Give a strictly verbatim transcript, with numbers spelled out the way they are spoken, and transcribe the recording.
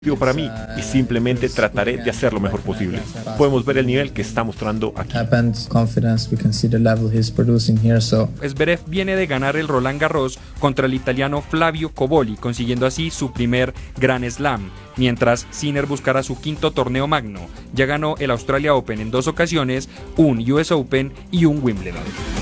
para mí y simplemente trataré de hacer lo mejor posible. Podemos ver el nivel que está mostrando aquí. Zverev viene de ganar el Roland Garros contra el italiano Flavio Cobolli, consiguiendo así su primer Grand Slam, mientras Sinner buscará su quinto torneo magno. Ya ganó el Australia Open en dos ocasiones, un U S Open y un Wimbledon.